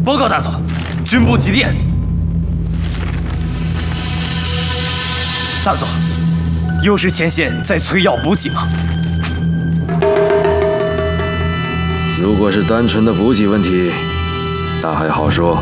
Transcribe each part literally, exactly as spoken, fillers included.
报告大佐，军部急电。大佐，又是前线在催要补给吗？ 如果是单纯的补给问题，那还好说。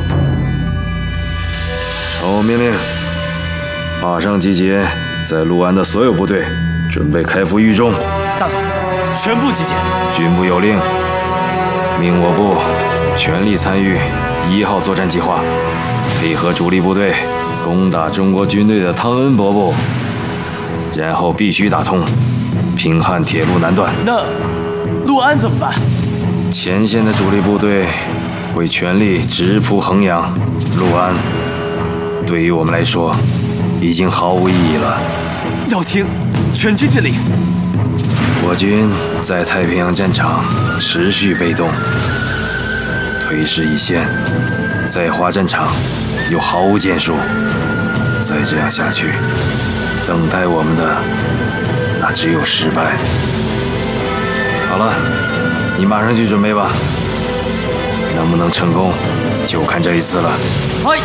传我命令，马上集结在陆安的所有部队，准备开赴豫中。 大佐，全部集结。 军部有令，命我部全力参与一号作战计划，配合主力部队攻打中国军队的汤恩伯部，然后必须打通平汉铁路南段。 那陆安怎么办？ 前线的主力部队会全力直扑衡阳、陆安，对于我们来说已经毫无意义了。 要听全军之令。 我军在太平洋战场持续被动，退势一线，在华战场又毫无建树。再这样下去，等待我们的那只有失败。好了，你马上去准备吧，能不能成功，就看这一次了。 嗨。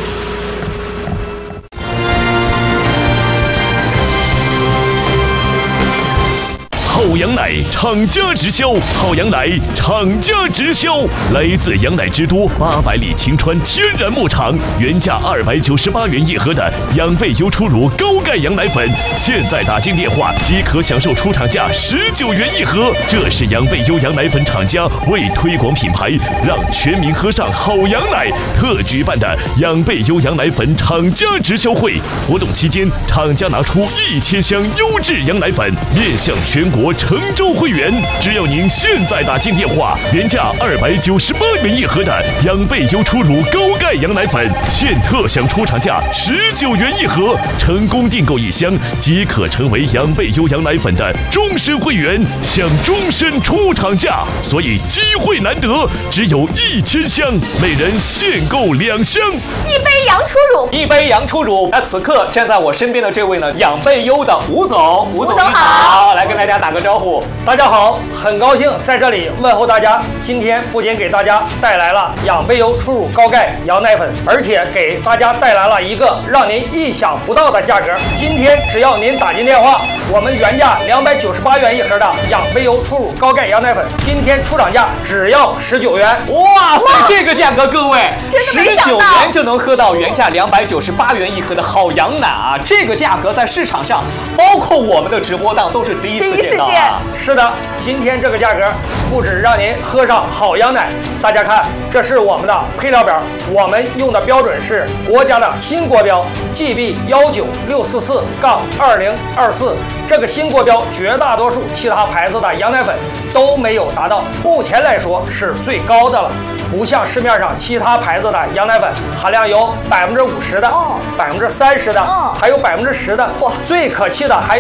好羊奶厂家直销，好羊奶厂家直销，来自羊奶之都八百里晴川天然牧场，原价二百九十八元一盒的养贝优初乳高钙羊奶粉，现在打进电话即可享受出厂价十九元一盒。这是养贝优羊奶粉厂家为推广品牌，让全民喝上好羊奶特举办的养贝优羊奶粉厂家直销会。活动期间，厂家拿出一千箱优质羊奶粉，面向全国成州会员，只要您现在打进电话，原价二百九十八元一盒的养贝优初乳高钙羊奶粉，现特享出厂价十九元一盒，成功订购一箱即可成为养贝优羊奶粉的终身会员，享终身出厂价。所以机会难得，只有一千箱，每人限购两箱。 一杯羊初乳， 一杯羊初乳。那此刻站在我身边的这位呢，养贝优的吴总，吴总吴总你好，来跟大家打个招呼。 大家好，很高兴在这里问候大家。今天不仅给大家带来了养贝优初乳高钙羊奶粉，而且给大家带来了一个让您意想不到的价格。今天只要您打进电话，我们原价两百九十八元一盒的养贝优初乳高钙羊奶粉，今天出厂价只要十九元。 哇塞，这个价格，各位， 真的没十九想到元就能喝到原价两百九十八元一盒的好羊奶啊！这个价格在市场上，包括我们的直播档都是第一次见到啊。 是的，今天这个价格不止让您喝上好羊奶，大家看，这是我们的配料表，我们用的标准是国家的新国标 G B 幺九六四四杠二零二四。这个新国标，绝大多数其他牌子的羊奶粉都没有达到，目前来说是最高的了。不像市面上其他牌子的羊奶粉，含量有百分之五十的，百分之三十的，还有百分之十的。最可气的还有。